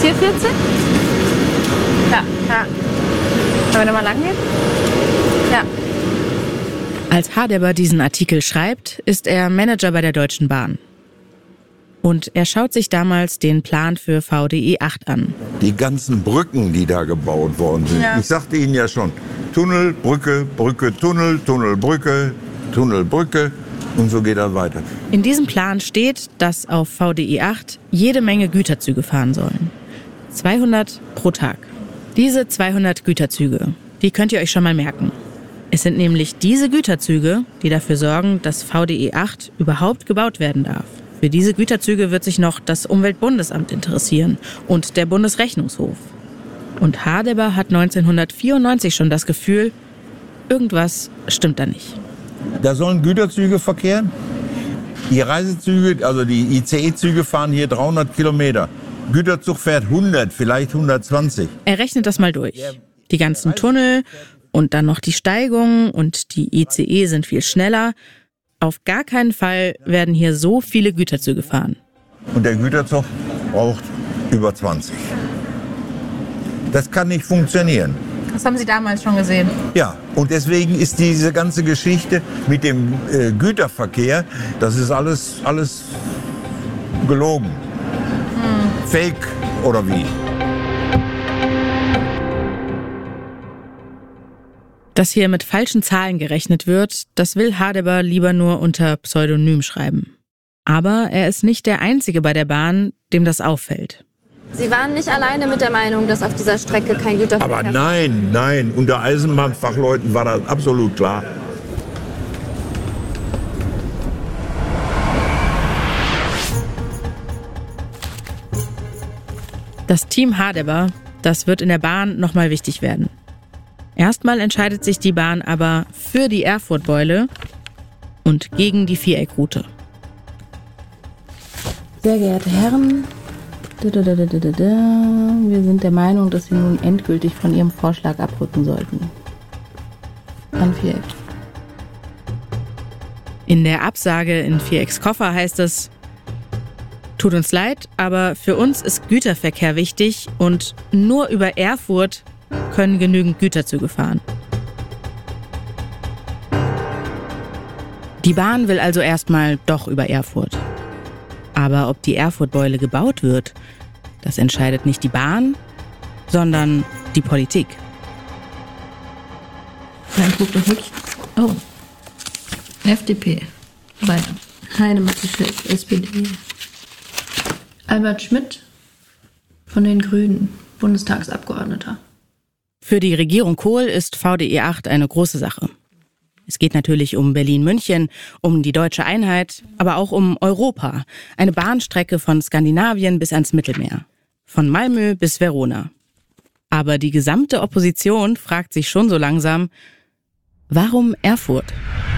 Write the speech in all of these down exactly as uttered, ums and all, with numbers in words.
hier vierzig? Ja, ja. Wollen wir da mal lang gehen? Ja. Als Hadeber diesen Artikel schreibt, ist er Manager bei der Deutschen Bahn. Und er schaut sich damals den Plan für V D E acht an. Die ganzen Brücken, die da gebaut worden sind. Ja. Ich sagte Ihnen ja schon, Tunnel, Brücke, Brücke, Tunnel, Tunnel, Brücke, Tunnel, Brücke und so geht das weiter. In diesem Plan steht, dass auf V D E acht jede Menge Güterzüge fahren sollen. zweihundert pro Tag. Diese zweihundert Güterzüge, die könnt ihr euch schon mal merken. Es sind nämlich diese Güterzüge, die dafür sorgen, dass V D E acht überhaupt gebaut werden darf. Für diese Güterzüge wird sich noch das Umweltbundesamt interessieren und der Bundesrechnungshof. Und Hadeber hat neunzehnhundertvierundneunzig schon das Gefühl, irgendwas stimmt da nicht. Da sollen Güterzüge verkehren. Die Reisezüge, also die I C E-Züge fahren hier dreihundert Kilometer. Güterzug fährt hundert, vielleicht hundertzwanzig. Er rechnet das mal durch. Die ganzen Tunnel und dann noch die Steigung und die I C E sind viel schneller. Auf gar keinen Fall werden hier so viele Güterzüge fahren. Und der Güterzug braucht über zwanzig. Das kann nicht funktionieren. Das haben Sie damals schon gesehen. Ja, und deswegen ist diese ganze Geschichte mit dem äh, Güterverkehr, das ist alles, alles gelogen. Hm. Fake oder wie? Dass hier mit falschen Zahlen gerechnet wird, das will Hadeber lieber nur unter Pseudonym schreiben. Aber er ist nicht der Einzige bei der Bahn, dem das auffällt. Sie waren nicht alleine mit der Meinung, dass auf dieser Strecke kein Güterverkehr... Aber nein, nein, unter Eisenbahnfachleuten war das absolut klar. Das Team Hadeber, das wird in der Bahn nochmal wichtig werden. Erstmal entscheidet sich die Bahn aber für die Erfurt-Beule und gegen die Viereckroute. Sehr geehrte Herren, wir sind der Meinung, dass Sie nun endgültig von Ihrem Vorschlag abrücken sollten. An Viereck. In der Absage in Viereckskoffer heißt es: Tut uns leid, aber für uns ist Güterverkehr wichtig und nur über Erfurt können genügend Güterzüge fahren. Die Bahn will also erstmal doch über Erfurt. Aber ob die Erfurt-Beule gebaut wird, das entscheidet nicht die Bahn, sondern die Politik. Nein, guck doch wirklich. Oh. F D P. Bayern. Heine-Mattischek, S P D. Albert Schmidt von den Grünen, Bundestagsabgeordneter. Für die Regierung Kohl ist V D E acht eine große Sache. Es geht natürlich um Berlin-München, um die deutsche Einheit, aber auch um Europa. Eine Bahnstrecke von Skandinavien bis ans Mittelmeer. Von Malmö bis Verona. Aber die gesamte Opposition fragt sich schon so langsam, warum Erfurt?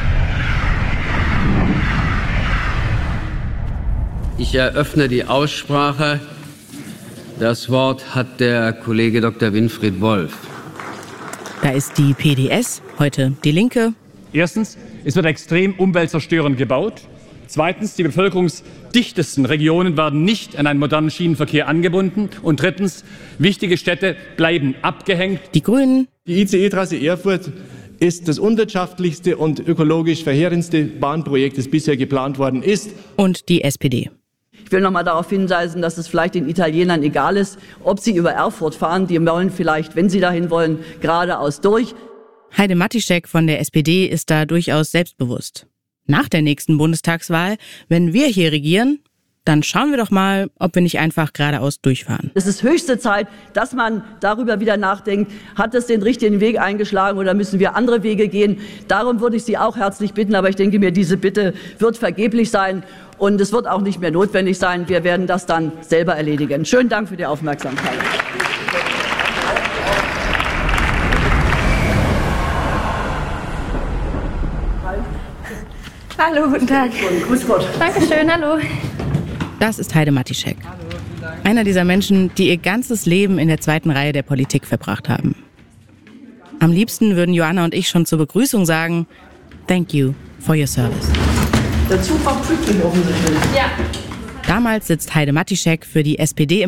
Ich eröffne die Aussprache. Das Wort hat der Kollege Doktor Winfried Wolf. Da ist die P D S, heute die Linke. Erstens, es wird extrem umweltzerstörend gebaut. Zweitens, die bevölkerungsdichtesten Regionen werden nicht an einen modernen Schienenverkehr angebunden. Und drittens, wichtige Städte bleiben abgehängt. Die Grünen. Die I C E-Trasse Erfurt ist das unwirtschaftlichste und ökologisch verheerendste Bahnprojekt, das bisher geplant worden ist. Und die S P D. Ich will noch mal darauf hinweisen, dass es vielleicht den Italienern egal ist, ob sie über Erfurt fahren. Die wollen vielleicht, wenn sie dahin wollen, geradeaus durch. Heide Mattischek von der S P D ist da durchaus selbstbewusst. Nach der nächsten Bundestagswahl, wenn wir hier regieren, dann schauen wir doch mal, ob wir nicht einfach geradeaus durchfahren. Es ist höchste Zeit, dass man darüber wieder nachdenkt, hat es den richtigen Weg eingeschlagen oder müssen wir andere Wege gehen? Darum würde ich Sie auch herzlich bitten, aber ich denke mir, diese Bitte wird vergeblich sein und es wird auch nicht mehr notwendig sein. Wir werden das dann selber erledigen. Schönen Dank für die Aufmerksamkeit. Hallo, guten Tag. Grüß Gott. Dankeschön, hallo. Das ist Heide Mattischek. Einer dieser Menschen, die ihr ganzes Leben in der zweiten Reihe der Politik verbracht haben. Am liebsten würden Joanna und ich schon zur Begrüßung sagen, thank you for your service. Der Zug war pünktlich offensichtlich. Ja. Damals sitzt Heide Mattischek für die S P D